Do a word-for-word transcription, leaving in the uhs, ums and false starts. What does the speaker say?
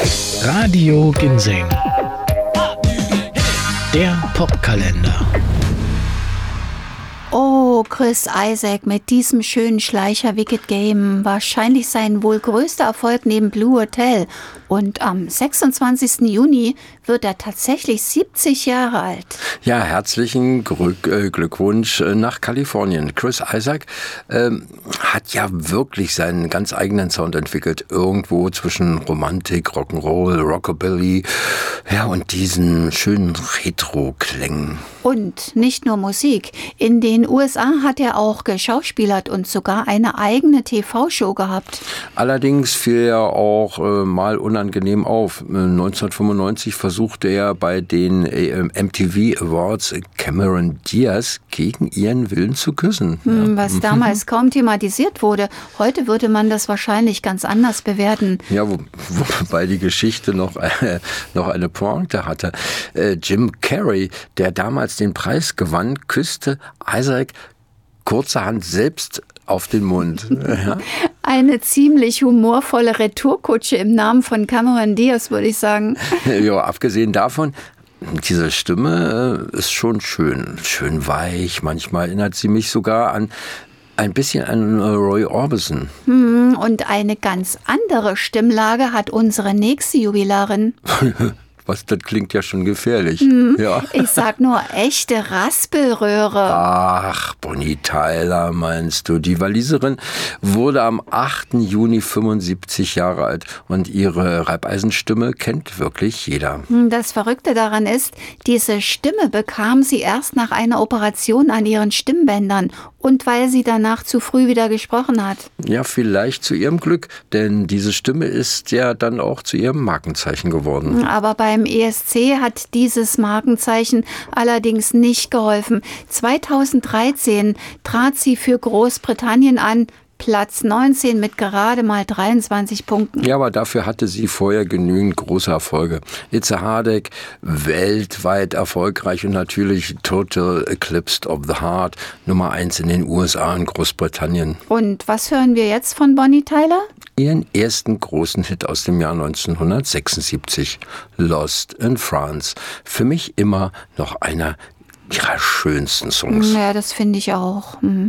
Radio Ginseng, der Popkalender. Oh, Chris Isaak mit diesem schönen Schleicher Wicked Game. Wahrscheinlich sein wohl größter Erfolg neben Blue Hotel. Und am sechsundzwanzigsten Juni wird er tatsächlich siebzig Jahre alt. Ja, herzlichen Glück, äh, Glückwunsch nach Kalifornien. Chris Isaak ähm, hat ja wirklich seinen ganz eigenen Sound entwickelt. Irgendwo zwischen Romantik, Rock'n'Roll, Rockabilly, ja, und diesen schönen Retro-Klängen. Und nicht nur Musik. In den U S A hat er auch geschauspielert und sogar eine eigene T V-Show gehabt. Allerdings fiel er auch äh, mal unangenehm auf. neunzehnhundertfünfundneunzig versuchte er bei den äh, M T V Awards Cameron Diaz gegen ihren Willen zu küssen. Hm, was damals kaum thematisiert wurde. Heute würde man das wahrscheinlich ganz anders bewerten. Ja, wo, wobei die Geschichte noch, äh, noch eine Pointe hatte. Äh, Jim Carrey, der damals den Preis gewann, küsste Isaak kurzerhand selbst auf den Mund. Ja. Eine ziemlich humorvolle Retourkutsche im Namen von Cameron Diaz, würde ich sagen. Ja, abgesehen davon, diese Stimme ist schon schön, schön weich. Manchmal erinnert sie mich sogar an ein bisschen an Roy Orbison. Hm, und eine ganz andere Stimmlage hat unsere nächste Jubilarin. Was, das klingt ja schon gefährlich. Hm, ja. Ich sag nur echte Raspelröhre. Ach, Bonnie Tyler meinst du. Die Waliserin wurde am achten Juni fünfundsiebzig Jahre alt und ihre Reibeisenstimme kennt wirklich jeder. Das Verrückte daran ist, diese Stimme bekam sie erst nach einer Operation an ihren Stimmbändern und weil sie danach zu früh wieder gesprochen hat. Ja, vielleicht zu ihrem Glück, denn diese Stimme ist ja dann auch zu ihrem Markenzeichen geworden. Aber beim E S C hat dieses Markenzeichen allerdings nicht geholfen. zweitausenddreizehn trat sie für Großbritannien an, Platz neunzehn mit gerade mal dreiundzwanzig Punkten. Ja, aber dafür hatte sie vorher genügend große Erfolge. It's a Heartache, weltweit erfolgreich und natürlich Total Eclipse of the Heart, Nummer eins in den U S A und Großbritannien. Und was hören wir jetzt von Bonnie Tyler? Ihren ersten großen Hit aus dem Jahr neunzehnhundertsechsundsiebzig, Lost in France. Für mich immer noch einer ihrer schönsten Songs. Ja, das finde ich auch. Mhm.